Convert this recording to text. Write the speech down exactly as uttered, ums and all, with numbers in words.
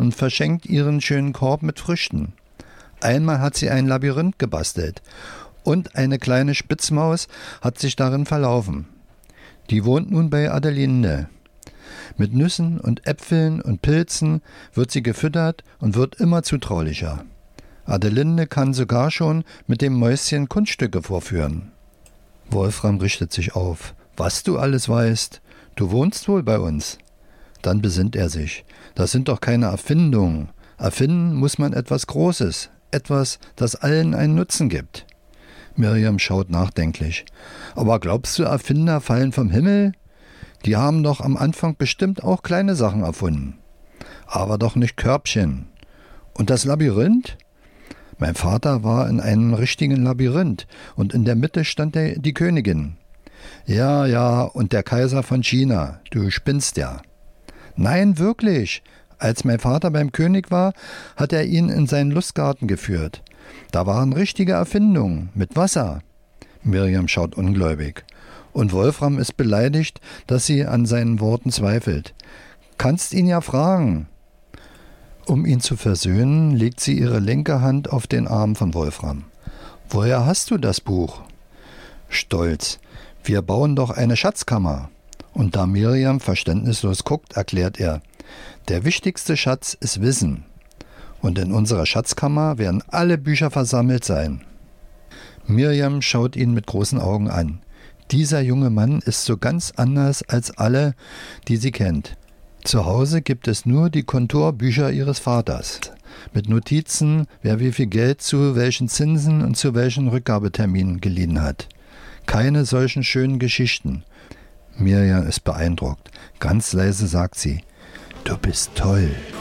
und verschenkt ihren schönen Korb mit Früchten. Einmal hat sie ein Labyrinth gebastelt und eine kleine Spitzmaus hat sich darin verlaufen. Die wohnt nun bei Adelinde. Mit Nüssen und Äpfeln und Pilzen wird sie gefüttert und wird immer zutraulicher. Adelinde kann sogar schon mit dem Mäuschen Kunststücke vorführen. Wolfram richtet sich auf. Was du alles weißt, du wohnst wohl bei uns. Dann besinnt er sich. Das sind doch keine Erfindungen. Erfinden muss man etwas Großes, etwas, das allen einen Nutzen gibt. Miriam schaut nachdenklich. Aber glaubst du, Erfinder fallen vom Himmel? Die haben doch am Anfang bestimmt auch kleine Sachen erfunden. Aber doch nicht Körbchen. Und das Labyrinth? Mein Vater war in einem richtigen Labyrinth und in der Mitte stand der, die Königin. Ja, ja, und der Kaiser von China. Du spinnst ja. Nein, wirklich. Als mein Vater beim König war, hat er ihn in seinen Lustgarten geführt. Da waren richtige Erfindungen mit Wasser. Miriam schaut ungläubig. Und Wolfram ist beleidigt, dass sie an seinen Worten zweifelt. Kannst ihn ja fragen. Um ihn zu versöhnen, legt sie ihre linke Hand auf den Arm von Wolfram. Woher hast du das Buch? Stolz. Wir bauen doch eine Schatzkammer. Und da Miriam verständnislos guckt, erklärt er, der wichtigste Schatz ist Wissen. Und in unserer Schatzkammer werden alle Bücher versammelt sein. Miriam schaut ihn mit großen Augen an. Dieser junge Mann ist so ganz anders als alle, die sie kennt. Zu Hause gibt es nur die Kontorbücher ihres Vaters, mit Notizen, wer wie viel Geld zu welchen Zinsen und zu welchen Rückgabeterminen geliehen hat. Keine solchen schönen Geschichten. Miriam ist beeindruckt. Ganz leise sagt sie, du bist toll.